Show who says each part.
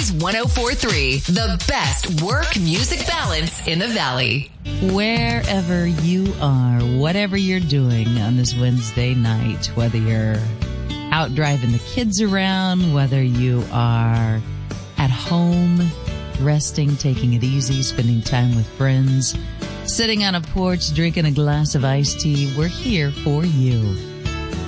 Speaker 1: Blaze 104.3, the best work music balance in the Valley.
Speaker 2: Wherever you are, whatever you're doing on this Wednesday night, whether you're out driving the kids around, whether you are at home, resting, taking it easy, spending time with friends, sitting on a porch, drinking a glass of iced tea, we're here for you.